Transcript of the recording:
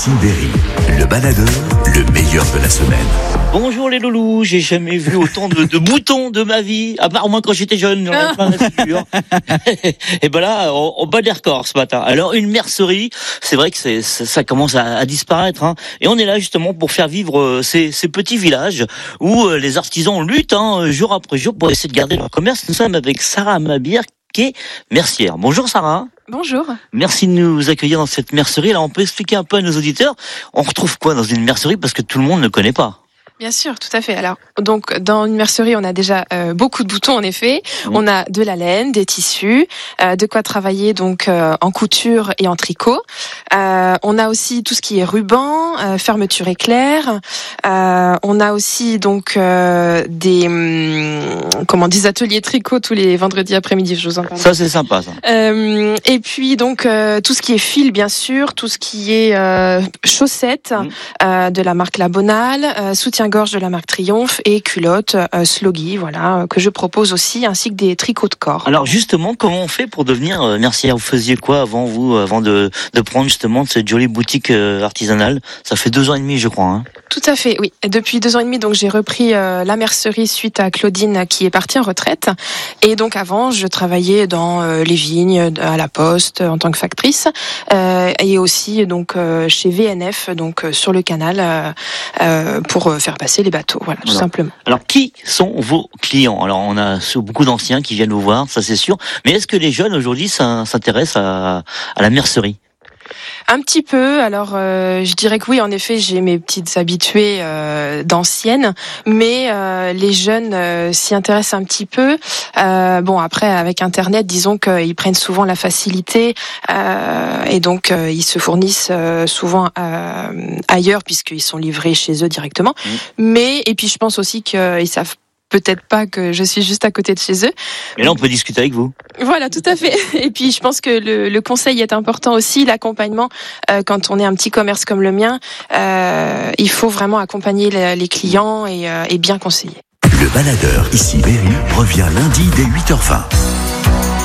Ici Berry, le baladeur, le meilleur de la semaine. Bonjour les loulous, j'ai jamais vu autant de boutons de ma vie, à part moi quand j'étais jeune, j'en ai plein la figure. Et ben là, on bat des records ce matin. Alors une mercerie, c'est vrai que ça commence à disparaître, hein. Et on est là justement pour faire vivre ces petits villages où les artisans luttent jour après jour pour essayer de garder leur commerce. Nous sommes avec Sarah Mabir, qui est mercière. Bonjour Sarah. Bonjour. Merci de nous accueillir dans cette mercerie. Là, on peut expliquer un peu à nos auditeurs, on retrouve quoi dans une mercerie parce que tout le monde ne connaît pas. Bien sûr, tout à fait. Alors, donc, dans une mercerie, on a déjà beaucoup de boutons, en effet. On a de la laine, des tissus, de quoi travailler donc en couture et en tricot. On a aussi tout ce qui est ruban, fermeture éclair. On a aussi donc des ateliers tricot tous les vendredis après-midi. Je vous en parle. Ça, c'est sympa, ça. Et puis donc tout ce qui est fil, bien sûr, tout ce qui est chaussettes de la marque La Bonale, soutien-gorge de la marque Triomphe et culottes Sloggy, voilà, que je propose aussi, ainsi que des tricots de corps. Alors justement, comment on fait pour devenir mercière? Vous faisiez quoi avant de prendre justement cette jolie boutique artisanale? Ça fait 2 ans et demi, je crois. Tout à fait, oui. Depuis 2 ans et demi, donc j'ai repris la mercerie suite à Claudine qui est partie en retraite. Et donc avant, je travaillais dans les vignes, à la Poste, en tant que factrice, et aussi donc chez VNF, donc sur le canal, pour faire passer les bateaux, voilà, tout simplement. Alors, qui sont vos clients? Alors, on a beaucoup d'anciens qui viennent vous voir, ça c'est sûr. Mais est-ce que les jeunes aujourd'hui s'intéressent à la mercerie? Un petit peu. Alors, je dirais que oui, en effet, j'ai mes petites habituées d'anciennes, mais les jeunes s'y intéressent un petit peu. Bon, après, avec Internet, disons qu'ils prennent souvent la facilité et donc ils se fournissent souvent ailleurs puisqu'ils sont livrés chez eux directement. Mais et puis je pense aussi qu'ils savent peut-être pas que je suis juste à côté de chez eux. Mais là, on peut discuter avec vous. Voilà, tout à fait. Et puis, je pense que le conseil est important aussi, l'accompagnement. Quand on est un petit commerce comme le mien, il faut vraiment accompagner les clients et bien conseiller. Le baladeur, ici Berry, revient lundi dès 8h20.